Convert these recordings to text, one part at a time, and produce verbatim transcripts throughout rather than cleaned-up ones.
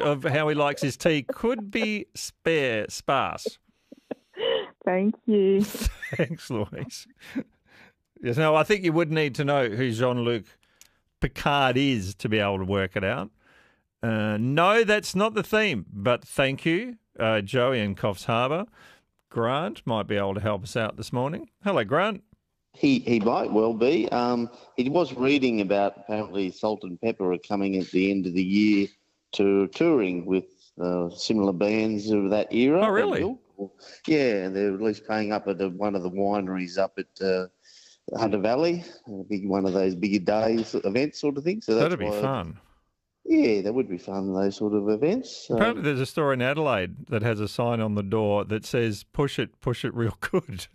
of how he likes his tea could be spare, sparse. Thank you. Thanks, Louise. Yes, no, I think you would need to know who Jean-Luc Picard is to be able to work it out. Uh, no, that's not the theme, but thank you, uh, Joey in Coffs Harbour. Grant might be able to help us out this morning. Hello, Grant. He he might well be. Um, he was reading about apparently Salt and Pepper are coming at the end of the year to touring with uh, similar bands of that era. Oh, really? Yeah, they're at least playing up at the, one of the wineries up at uh, Hunter Valley, a big one of those bigger days events sort of thing. So that's That'd be why, fun. Yeah, that would be fun, those sort of events. Apparently Um, there's a store in Adelaide that has a sign on the door that says, push it, push it real good.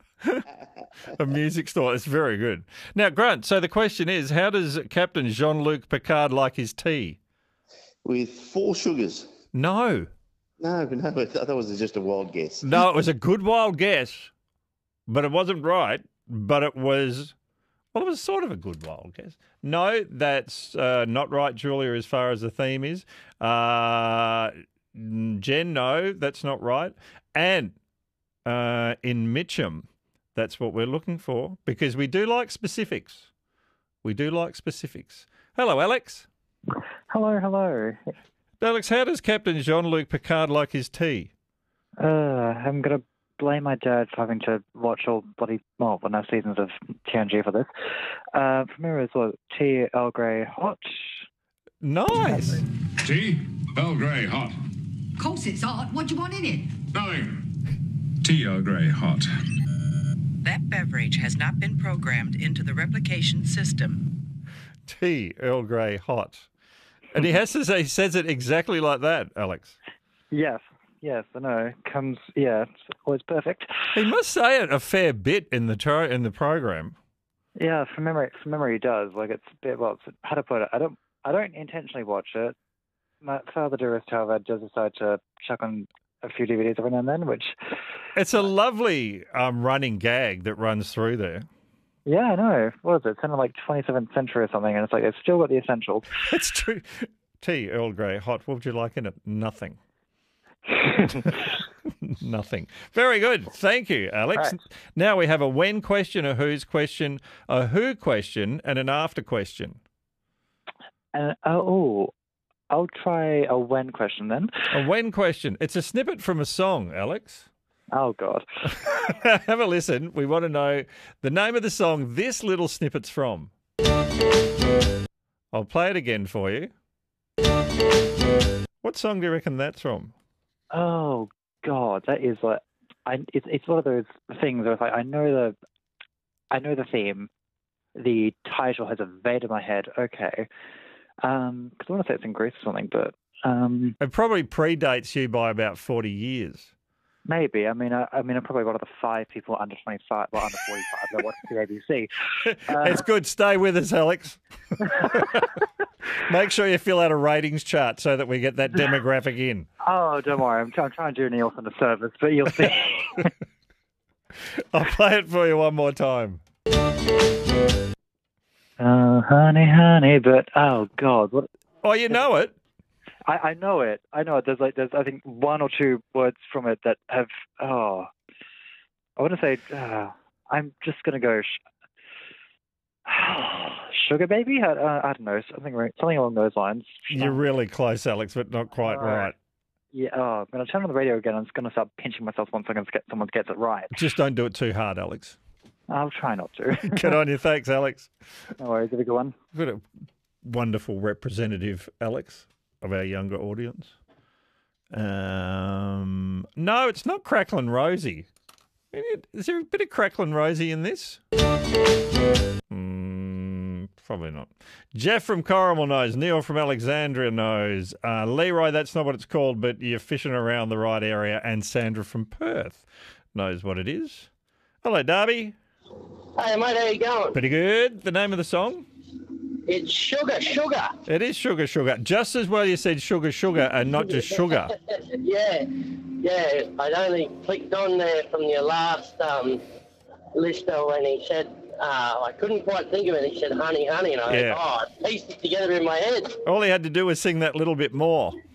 A music store. It's very good. Now, Grant, so the question is, how does Captain Jean-Luc Picard like his tea? with four sugars. No. No, no, that was just a wild guess. No, it was a good wild guess, but it wasn't right. But it was, well, it was sort of a good wild guess. No, that's uh, not right, Julia, as far as the theme is. Uh, Jen, no, that's not right. And uh, in Mitcham, that's what we're looking for because we do like specifics. We do like specifics. Hello, Alex. Hello, hello. Alex, how does Captain Jean-Luc Picard like his tea? Uh, I'm going to blame my dad for having to watch all bloody, well, enough seasons of T N G for this. Uh, from here is what, tea, Earl Grey, hot. Nice. Tea, Earl Grey, hot. Of course it's hot. What do you want in it? Nothing. Tea, Earl Grey, hot. That beverage has not been programmed into the replication system. Tea, Earl Grey, hot. And he has to say, he says it exactly like that, Alex. Yes, yes, I know. Comes, yeah, it's always perfect. He must say it a fair bit in the tro- in the program. Yeah, from memory, from memory, he does. Like it's a bit. Well, it's, how to put it? I don't. I don't intentionally watch it. My father, dearest, however, does decide to chuck on a few D V Ds every now and then, which. It's a lovely um, running gag that runs through there. Yeah, I know. What is it? It's kind of like twenty-seventh century or something, and it's like it's still got the essentials. It's true. Tea, Earl Grey, hot. What would you like in it? Nothing. Nothing. Very good. Thank you, Alex. Right. Now we have a when question, a who's question, a who question, and an after question. Uh, oh, I'll try a when question then. A when question. It's a snippet from a song, Alex. Oh, God. Have a listen. We want to know the name of the song this little snippet's from. I'll play it again for you. What song do you reckon that's from? Oh, God. That is like, I, it's, it's one of those things where it's like, I know the, I know the theme. The title has evaded my head. Okay. Um, because I want to say it's in Greece or something, but. Um, it probably predates you by about forty years. Maybe. I mean, I, I mean, I'm probably one of the five people under twenty-five, well, under forty-five that watch the A B C. Uh, it's good. Stay with us, Alex. Make sure you fill out a ratings chart so that we get that demographic in. Oh, don't worry. I'm, I'm trying to do Nielsen a service, but you'll see. I'll play it for you one more time. Oh, honey, honey, but oh, God. What? Oh, you know it. I, I know it. I know it. There's like there's I think one or two words from it that have oh I want to say uh, I'm just gonna go sh- sugar baby. I, uh, I don't know something something along those lines. You're really close, Alex, but not quite uh, right. Yeah. Oh, I'm gonna turn on the radio again. I'm just gonna start pinching myself once I get someone gets it right. Just don't do it too hard, Alex. I'll try not to. Good on you. Thanks, Alex. No worries. Have a good one. We've got a wonderful representative, Alex, of our younger audience. Um, no, it's not Cracklin' Rosie. Is there a bit of Cracklin' Rosie in this? Mm, probably not. Jeff from Corrimal knows. Neil from Alexandria knows. Uh, Leroy, that's not what it's called, but you're fishing around the right area. And Sandra from Perth knows what it is. Hello, Darby. Hey, mate, how you going? Pretty good. The name of the song? It's Sugar, Sugar. It is Sugar, Sugar. Just as well you said Sugar, Sugar and not just sugar. yeah, yeah. I'd only clicked on there from your last um, lister when he said, uh, I couldn't quite think of it. He said, honey, honey. And I Yeah. went, oh, I pieced it together in my head. All he had to do was sing that little bit more.